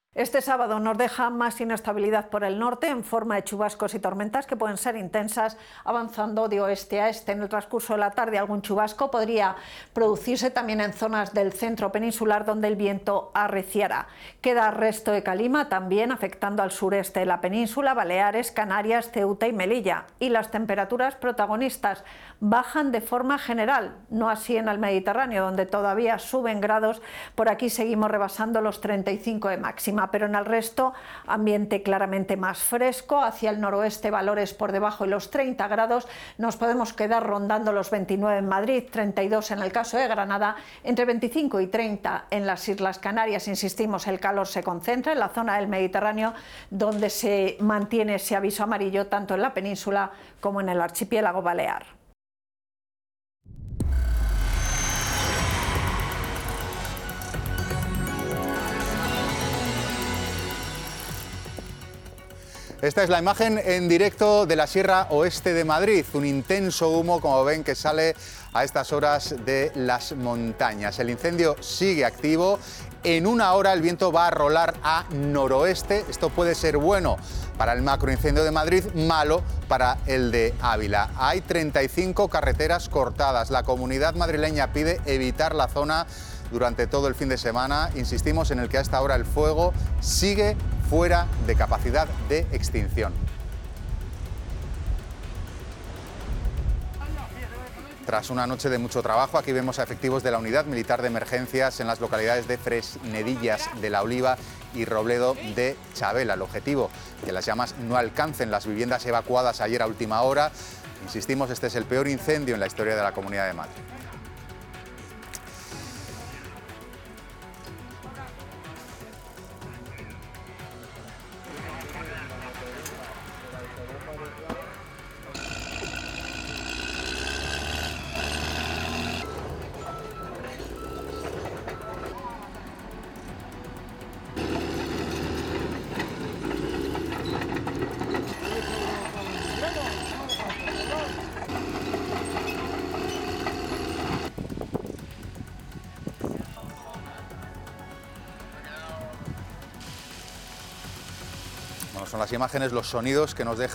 Este sábado nos deja más inestabilidad por el norte en forma de chubascos y tormentas que pueden ser intensas, avanzando de oeste a este. En el transcurso de la tarde algún chubasco podría producirse también en zonas del centro peninsular donde el viento arreciará. Queda resto de calima también afectando al sureste de la península, Baleares, Canarias, Ceuta y Melilla. Y las temperaturas protagonistas bajan de forma general, no así en el Mediterráneo, donde todavía suben grados. Por aquí seguimos rebasando los 35 de máxima. Pero en el resto ambiente claramente más fresco, hacia el noroeste valores por debajo de los 30 grados, nos podemos quedar rondando los 29 en Madrid, 32 en el caso de Granada, entre 25 y 30 en las Islas Canarias. Insistimos, el calor se concentra en la zona del Mediterráneo, donde se mantiene ese aviso amarillo tanto en la península como en el archipiélago balear. Esta es la imagen en directo de la Sierra Oeste de Madrid, un intenso humo, como ven, que sale a estas horas de las montañas. El incendio sigue activo, en una hora el viento va a rolar a noroeste, esto puede ser bueno para el macroincendio de Madrid, malo para el de Ávila. Hay 35 carreteras cortadas, la comunidad madrileña pide evitar la zona durante todo el fin de semana. Insistimos en el que a esta hora el fuego sigue fuera de capacidad de extinción. Tras una noche de mucho trabajo, aquí vemos a efectivos de la Unidad Militar de Emergencias en las localidades de Fresnedillas de la Oliva y Robledo de Chabela. El objetivo, que las llamas no alcancen las viviendas evacuadas ayer a última hora. Insistimos, este es el peor incendio en la historia de la Comunidad de Madrid. Bueno, son las imágenes, los sonidos que nos deja